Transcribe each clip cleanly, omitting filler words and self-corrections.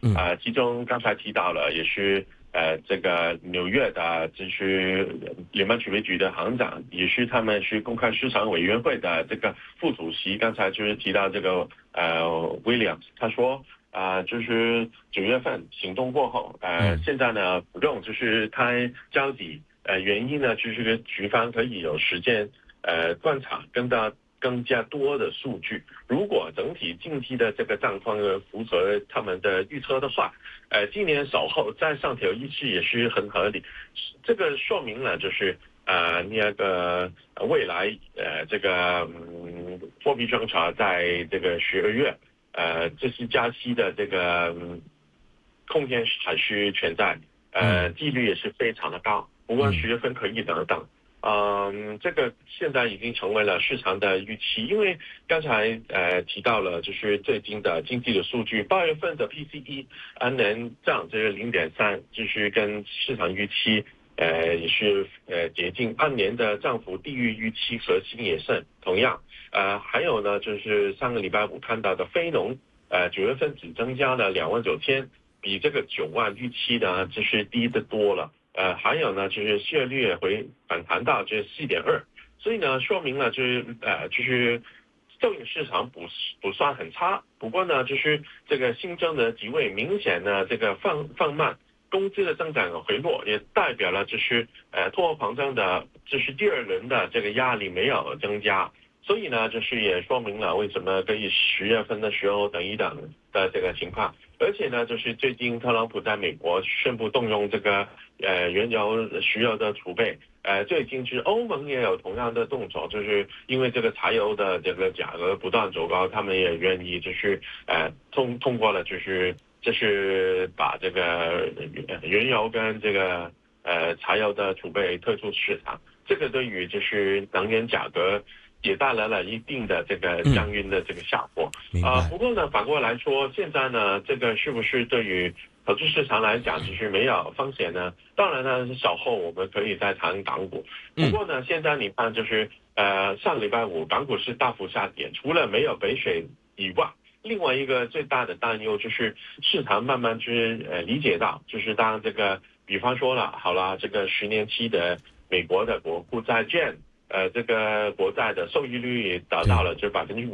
其中刚才提到了，也是这个纽约的就是联邦储备局的行长，也是他们是公开市场委员会的这个副主席。刚才就是提到这个Williams， 他说就是9月份行动过后，现在呢不用就是他交底，原因呢就是局方可以有时间观察更加多的数据。如果整体经济的这个状况符合他们的预测的话，今年稍后再上调一次也是很合理。这个说明了就是那个未来这个货币政策在这个12月这是加息的这个空间还是存在，几率也是非常的高。不过10月份可以等等。这个现在已经成为了市场的预期，因为刚才提到了就是最近的经济的数据，8月份的 PCE 按年涨这是 0.3， 就是跟市场预期也是接近，按年的涨幅低于预期，核心也是同样。还有呢就是上个礼拜五看到的非农9月份只增加了29000，比这个9万预期呢就是低得多了。还有呢，就是失业率也会反弹到就是 4.2， 所以呢，说明了就是就业市场不算很差。不过呢，就是这个新增的职位明显呢这个放慢，工资的增长回落，也代表了就是通货膨胀的就是第二轮的这个压力没有增加。所以呢，就是也说明了为什么可以10月份的时候等一等的这个情况。而且呢，就是最近特朗普在美国宣布动用这个原油石油的储备，最近是欧盟也有同样的动作，就是因为这个柴油的这个价格不断走高，他们也愿意就是通过了就是把这个原油跟这个柴油的储备退出市场。这个对于就是能源价格也带来了一定的这个降温的这个效果。不过呢，反过来说，现在呢，这个是不是对于投资市场来讲就是没有风险呢？当然呢，稍后我们可以再谈港股。不过呢，现在你看就是上礼拜五港股是大幅下跌，除了没有北水以外，另外一个最大的担忧就是市场慢慢就是理解到，就是当这个比方说好了，这个10年期的美国的国库债券。这个国债的收益率也达到了就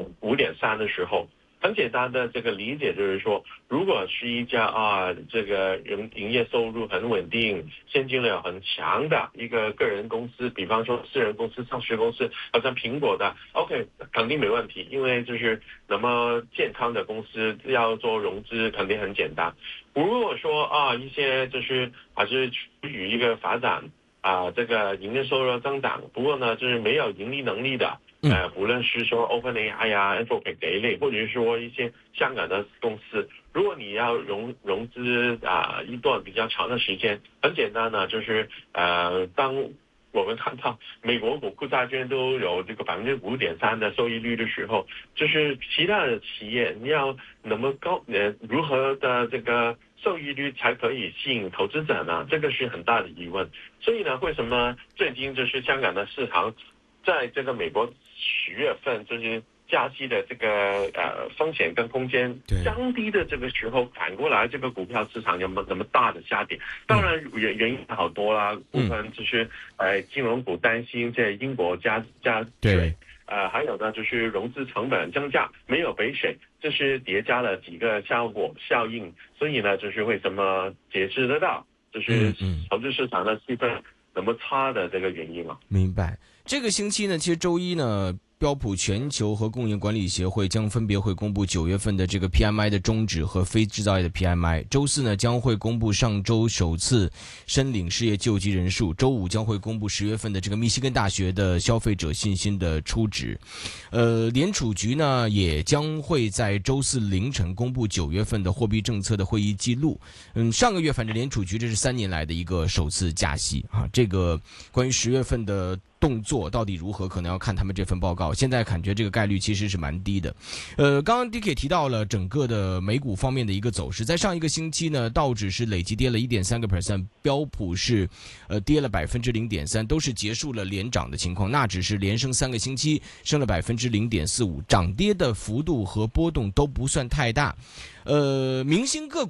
5.3%的时候，很简单的这个理解就是说，如果是一家这个营业收入很稳定、现金流很强的一个个人公司，比方说私人公司、上市公司，好像苹果的 ，OK， 肯定没问题，因为就是那么健康的公司要做融资肯定很简单。如果说一些就是还是处于一个发展。这个营业收入增长，不过呢，就是没有盈利能力的，不论是说 OpenAI 呀、Anthropic 这一类，或者是说一些香港的公司，如果你要融资一段比较长的时间，很简单呢，就是当我们看到美国国库债券都有这个5.3%的收益率的时候，就是其他的企业你要那么高如何的这个收益率才可以吸引投资者呢？这个是很大的疑问。所以呢，为什么最近就是香港的市场在这个美国10月份就是加息的这个风险跟空间降低的这个时候，反过来这个股票市场有没有那么大的下跌？当然原因好多啦，部分就是金融股担心这英国加税，还有呢就是融资成本增加，没有北水，这是叠加了几个效应，所以呢就是为什么解释得到，就是投资市场的气氛那么差的这个原因了。 明白。这个星期呢，其实周一呢，标普全球和供应管理协会将分别会公布9月份的这个 PMI 的终值和非制造业的 PMI。周四呢，将会公布上周首次申领失业救济人数。周五将会公布10月份的这个密西根大学的消费者信心的初值。联储局呢也将会在周四凌晨公布9月份的货币政策的会议记录。上个月反正联储局这是3年来的一个首次加息啊。这个关于10月份的动作到底如何，可能要看他们这份报告。现在感觉这个概率其实是蛮低的。刚刚 DK 提到了整个的美股方面的一个走势，在上一个星期呢，道指是累计跌了 1.3%， 标普是跌了 0.3%， 都是结束了连涨的情况。纳指是连升3个星期，升了 0.45%， 涨跌的幅度和波动都不算太大。明星个股